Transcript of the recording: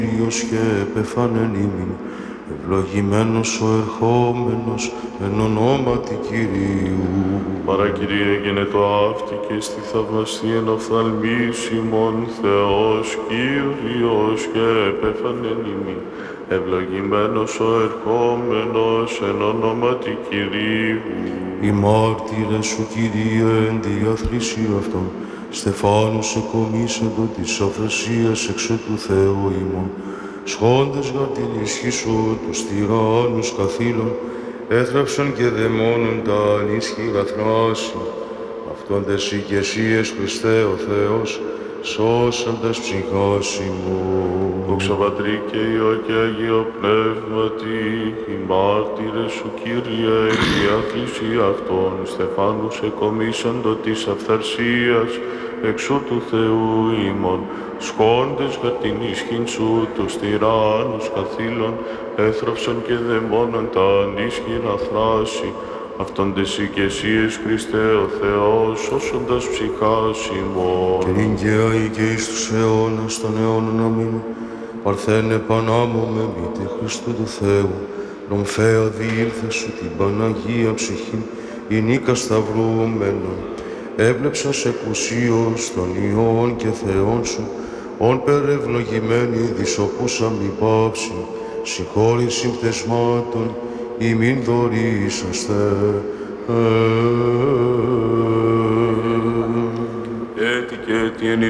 Κύριος και επεφανεν ημίν, ευλογημένος ο ερχόμενος εν ονόματι Κυρίου. Παρακυριέ γενετό αυτή και στη θαυμαστή εν οφθαλμής ημών Θεός Κύριος και επέφανεν ημίν, ευλογημένος ο ερχόμενος εν ονόματι Κυρίου. Οι μάρτυρες σου, Κύριε, εν διαθρήσει αυτών, στεφάνους εκομίσαντο της αυθρασίας εξω του Θεού ημών, σχόντες γαρ την ισχύ σου τους τυράννους καθήλων, έθραψαν και δαιμόνων τα ανίσχυρα θράση. Αυτόν τες οικεσίες, Χριστέ ο Θεός, σώσαντας ψυχάς ημών. Δόξα Πατρί και Υιό και Αγίο Πνεύματι, οι μάρτυρες σου, Κύριε, η διάθλιση αυτών, στεφάνους εκομίσαντο της αυθαρσίας, εξού του Θεού ημών, σχόντες γαρ την ίσχυν σου τους τυράννους καθήλων, έθραψαν και δαιμόναν τα ανίσχυρα θράση. Αυτόν τες οικεσίες, Χριστέ ο Θεός, σώσοντας ψυχάς ημών. Και νυγκαία ή και εις τους αιώνας των αιώνων αμήν, παρθένε Πανάμω με μήτε Χριστού του Θεού, ρομφαία διήλθε σου την Παναγία ψυχήν, η νίκα σταυρούμενον, έβλεψας εκουσίως των Υιών και Θεών σου, ον περευλογημένη δισοπούσα μη πάψη, συγχώρηση πτεσμάτων, ημίν δωρήσαστε. Έτι και έτι εν